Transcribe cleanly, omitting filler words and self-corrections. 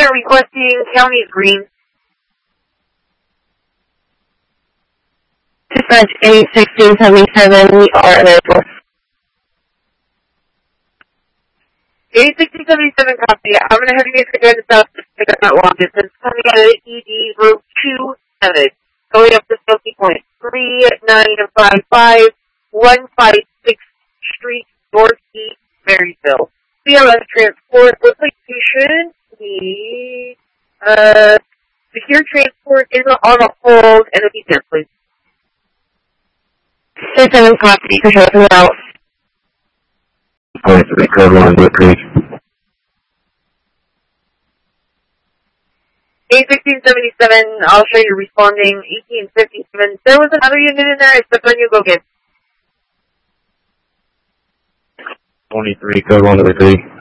unit requesting County is green. Dispatch 81677, we are available. 81677 copy. I'm going to have you guys go to the south to pick up that long distance. Coming out of ED Route 27. Going up to Silky Point. 3955 156th Street, Northeast, Marysville. CLS transport. Looks like you should need secure transport is on a hold and a detail, please. 7 copy, control from out. 43, code 1, Wood Creek. 81677, I'll show you responding. 1857. There was another unit in there. I stepped on you. Go get. 23, code 1, Wood Creek.